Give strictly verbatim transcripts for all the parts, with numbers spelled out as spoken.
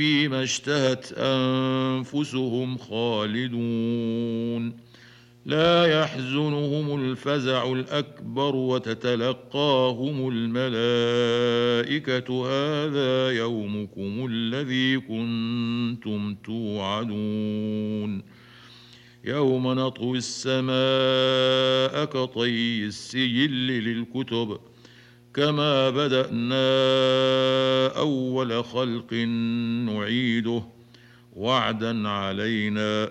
فيما اشتهت أنفسهم خالدون لا يحزنهم الفزع الأكبر وتتلقاهم الملائكة هذا يومكم الذي كنتم توعدون يوم نطوي السماء كطي السجل للكتب كما بدأنا أول خلق نعيده وعدا علينا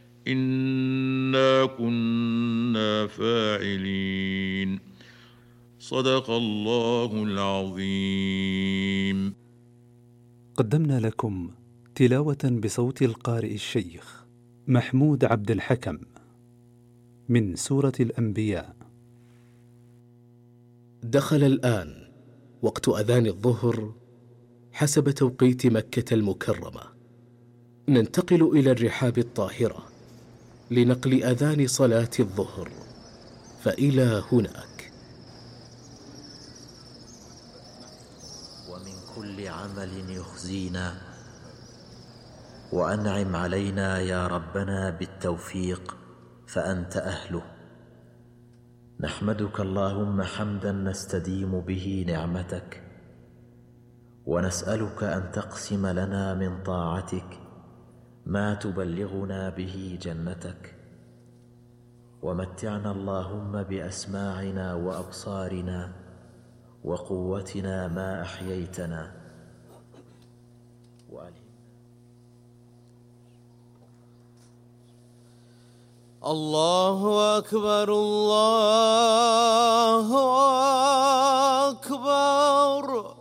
إنا كنا فاعلين صدق الله العظيم. قدمنا لكم تلاوة بصوت القارئ الشيخ محمود عبد الحكم من سورة الأنبياء. دخل الآن وقت أذان الظهر حسب توقيت مكة المكرمة. ننتقل إلى الرحاب الطاهرة لنقل أذان صلاة الظهر، فإلى هناك. ومن كل عمل يخزينا وأنعم علينا يا ربنا بالتوفيق فأنت أهله. نحمدك اللهم حمدا نستديم به نعمتك، ونسألك أن تقسم لنا من طاعتك ما تبلغنا به جنتك، ومتعنا اللهم بأسماعنا وأبصارنا وقوتنا ما أحييتنا. الله أكبر الله أكبر.